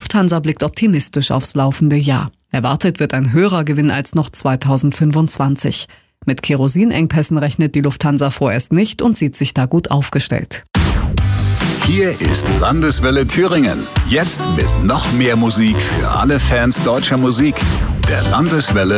Lufthansa blickt optimistisch aufs laufende Jahr. Erwartet wird ein höherer Gewinn als noch 2025. Mit Kerosinengpässen rechnet die Lufthansa vorerst nicht und sieht sich da gut aufgestellt. Hier ist Landeswelle Thüringen. Jetzt mit noch mehr Musik für alle Fans deutscher Musik. Der Landeswelle